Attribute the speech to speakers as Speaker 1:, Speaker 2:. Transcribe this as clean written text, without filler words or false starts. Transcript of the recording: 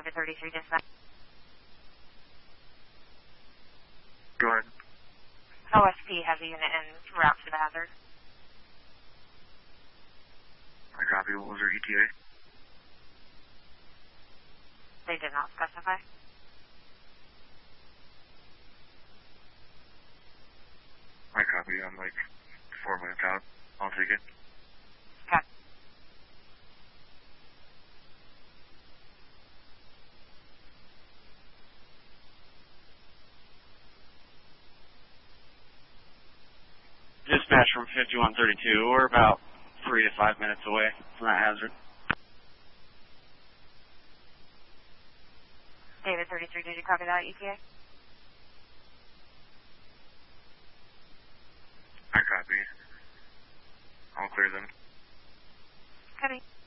Speaker 1: David 33 dispatch.
Speaker 2: Go ahead.
Speaker 1: OSP has a unit en route to the hazard.
Speaker 2: I copy. What was their ETA?
Speaker 1: They did not specify.
Speaker 2: I copy. I'm like 4 minutes out. I'll take it.
Speaker 1: Okay.
Speaker 3: Dispatch from 5132. We're about 3 to 5 minutes away from that hazard.
Speaker 1: David 33, did you copy that ETA?
Speaker 2: I copy. I'll clear them.
Speaker 1: Copy.